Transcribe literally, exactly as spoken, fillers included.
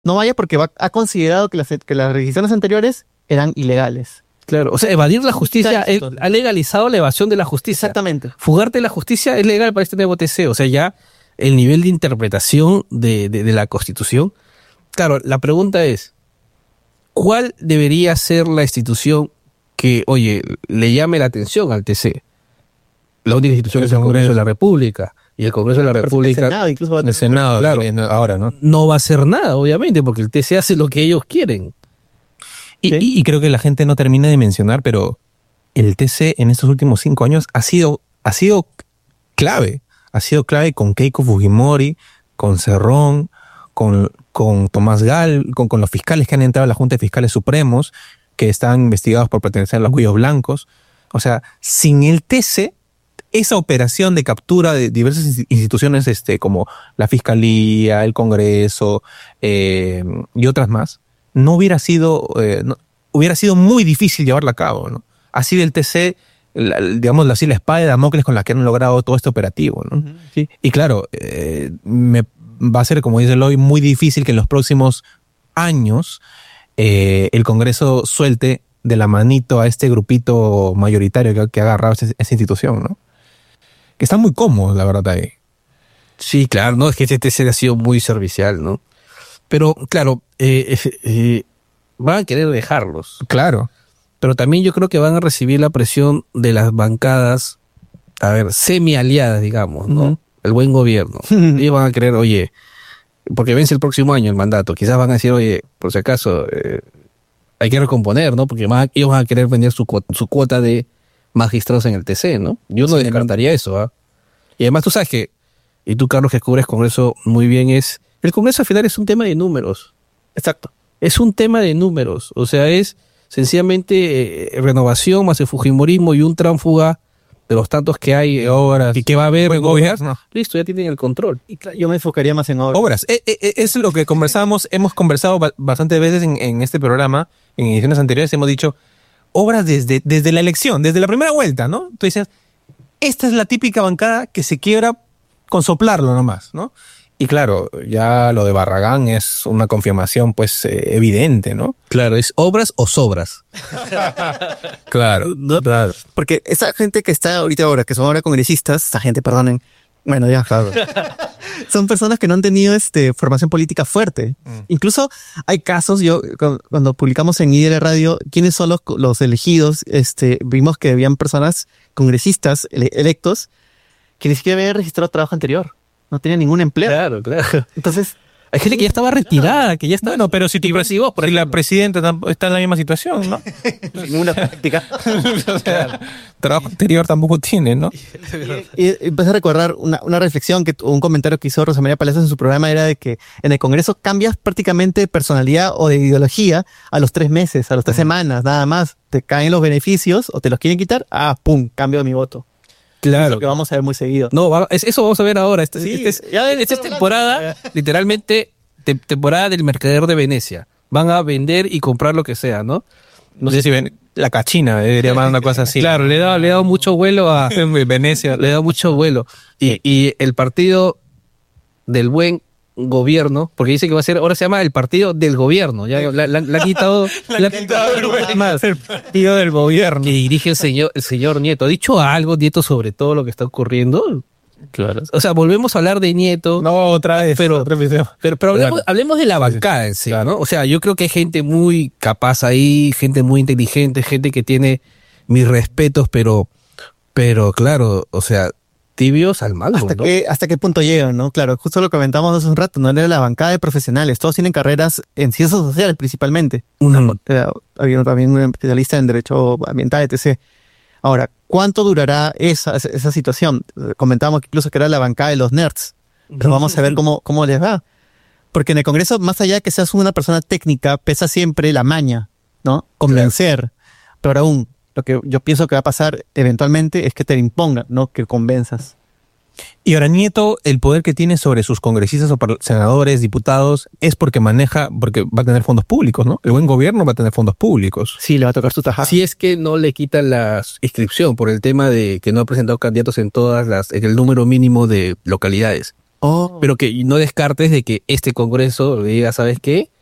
no vaya porque va, ha considerado que las, que las restricciones anteriores eran ilegales. Claro, o sea, evadir la justicia, Exacto. él ha legalizado la evasión de la justicia. Exactamente. Fugarte de la justicia es legal para este nuevo T C, o sea, ya el nivel de interpretación de, de, de la Constitución. Claro, la pregunta es, ¿cuál debería ser la institución que, oye, le llame la atención al T C? La única institución es el Congreso de la República. Y el Congreso de la República... El Senado incluso va a El Senado, Claro. ahora, ¿no? no va a hacer nada, obviamente, porque el T C hace lo que ellos quieren. Y, ¿Sí? y- y creo que la gente no termina de mencionar, pero el T C en estos últimos cinco años ha sido, ha sido clave. Ha sido clave con Keiko Fujimori, con Cerrón, con, con Tomás Gal, con, con los fiscales que han entrado a la Junta de Fiscales Supremos, que están investigados por pertenecer a los cuellos blancos. O sea, sin el T C, esa operación de captura de diversas insti- instituciones este, como la Fiscalía, el Congreso eh, y otras más, no hubiera sido, eh, no- hubiera sido muy difícil llevarla a cabo, ¿no? Ha sido el T C, la- digamos así, la espada de Damocles con la que han logrado todo este operativo, ¿no? Ujú. Sí. Y claro, eh, me, va a ser, como dice Eloy, muy difícil que en los próximos años eh, el Congreso suelte de la manito a este grupito mayoritario que, que ha agarrado esa, esa institución, ¿no? Que están muy cómodos, la verdad, ahí. Sí, claro, no, es que este T C ha sido muy servicial, ¿no? Pero, claro, eh, eh, eh, van a querer dejarlos. Claro. Pero también yo creo que van a recibir la presión de las bancadas, a ver, semi-aliadas, digamos, ¿no? Ujú. El buen gobierno. Ellos van a querer, oye, porque vence el próximo año el mandato, quizás van a decir, oye, por si acaso, eh, hay que recomponer, ¿no? Porque van a- ellos van a querer vender su, cuota- su cuota de magistrados en el T C, ¿no? Yo no Sí, descartaría eso, ¿ah? Y además tú sabes que, y tú, Carlos, que cubres Congreso muy bien, es, el Congreso al final es un tema de números. Exacto. Es un tema de números, o sea, es sencillamente eh, renovación más el fujimorismo y un tránfuga de los tantos que hay De obras. y que va a haber Buen gobierno. gobierno. Listo, ya tienen el control. Y claro, yo me enfocaría más en obras. Obras. Eh, eh, eh, es lo que conversamos, hemos conversado ba- bastantes veces en, en este programa, en ediciones anteriores, hemos dicho, obras desde, desde la elección, desde la primera vuelta, ¿no? Tú dices, esta es la típica bancada que se quiebra con soplarlo nomás, ¿no? Y claro, ya lo de Barragán es una confirmación, pues, eh, evidente, ¿no? Claro, es obras o sobras. Claro, claro. Porque esa gente que está ahorita ahora, que son ahora congresistas, esa gente, perdonen, bueno, ya, son personas que no han tenido este, formación política fuerte. Mm. Incluso hay casos, yo cu- cuando publicamos en I D L Radio, quiénes son los, los elegidos, este, vimos que habían personas congresistas ele- electos que ni siquiera habían registrado trabajo anterior. No tenían ningún empleo. Claro, claro. Entonces, Hay gente que ya estaba retirada, que ya está. Bueno, pero si, tu, Y vos, por si la ejemplo. presidenta tamp- está en la misma situación, ¿no? ninguna práctica. O sea, trabajo anterior tampoco tiene, ¿no? Y y empecé a recordar una, una reflexión, que un comentario que hizo Rosa María Palacios en su programa era de que en el Congreso cambias prácticamente de personalidad o de ideología a los tres meses, a las tres semanas, nada más. Te caen los beneficios o te los quieren quitar, ah, pum, cambio de mi voto. Claro. Lo que vamos a ver muy seguido. No, va- es- eso vamos a ver ahora. Este, Sí, este es, ya deben esta es estar temporada, literalmente, te- temporada del mercader de Venecia. Van a vender y comprar lo que sea, ¿no? No sé si ven la cachina, debería llamar una cosa así. Claro, le he dado, le he dado mucho vuelo a Venecia. le he dado mucho vuelo. Y, y el partido del buen gobierno, porque dice que va a ser, ahora se llama el partido del gobierno. Ya la, la- la han quitado, la han quitado el más. El partido del gobierno. Que dirige el señor, el señor Nieto. ¿Ha dicho algo, Nieto, sobre todo lo que está ocurriendo? Claro. O sea, volvemos a hablar de Nieto. No, otra vez. Pero- otro episodio. Pero, pero hablemos, Bueno. hablemos de la bancada en sí, ¿no? O sea, yo creo que hay gente muy capaz ahí, gente muy inteligente, gente que tiene mis respetos, pero, pero claro, o sea, tibios al mango, ¿Hasta, ¿no? qué, ¿Hasta qué punto llegan, no? Claro, justo lo comentamos hace un rato, no era la bancada de profesionales, todos tienen carreras en ciencias sociales principalmente. Ujú. Eh, Había también un especialista en derecho ambiental, etcétera. Ahora, ¿cuánto durará esa, esa, esa situación? Eh, Comentábamos que incluso que era la bancada de los nerds, pero vamos a ver cómo, cómo les va. Porque en el Congreso, más allá de que seas una persona técnica, pesa siempre la maña, ¿no? Convencer. Pero aún, lo que yo pienso que va a pasar eventualmente es que te impongan, no que convenzas. Y ahora Nieto, el poder que tiene sobre sus congresistas o par- senadores, diputados, es porque maneja, porque va a tener fondos públicos, ¿no? El buen gobierno va a tener fondos públicos. Sí, le va a tocar su tajada. Si es que no le quitan la inscripción por el tema de que no ha presentado candidatos en todas las, en el número mínimo de localidades. Oh. Pero que no descartes de que este Congreso le diga, ¿sabes qué?